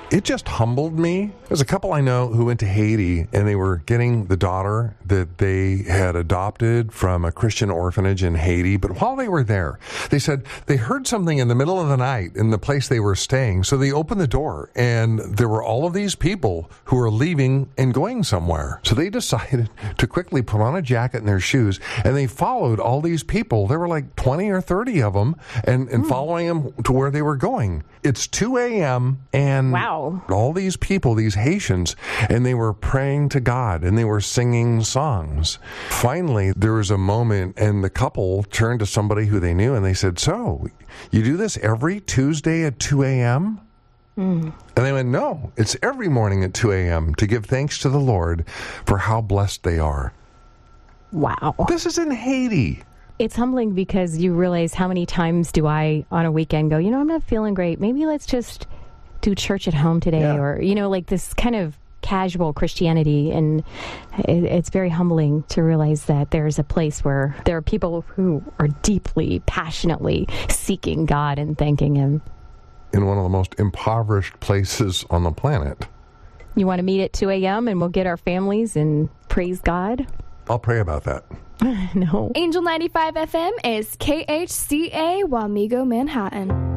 it just humbled me. There's a couple I know who went to Haiti, and they were getting the daughter that they had adopted from a Christian orphanage in Haiti. But while they were there, they said they heard something in the middle of the night in the place they were staying. So they opened the door, and there were all of these people who were leaving and going somewhere. So they decided to quickly put on a jacket and their shoes, and they followed all these people. There were like 20 or 30 of them, and following them to where they were going. It's 2 a.m., and all these people, these Haitians, and they were praying to God, and they were singing songs. Finally, there was a moment, and the couple turned to somebody who they knew, and they said, "So, you do this every Tuesday at 2 a.m.?" And they went, "No, it's every morning at 2 a.m. to give thanks to the Lord for how blessed they are." Wow. This is in Haiti. It's humbling because you realize how many times do I on a weekend go, I'm not feeling great. Maybe let's just do church at home today. Yeah. Or, like this kind of casual Christianity. And it's very humbling to realize that there's a place where there are people who are deeply, passionately seeking God and thanking Him. In one of the most impoverished places on the planet. You want to meet at 2 a.m. and we'll get our families and praise God? I'll pray about that. No. Angel 95 FM is KHCA Wamego, Manhattan.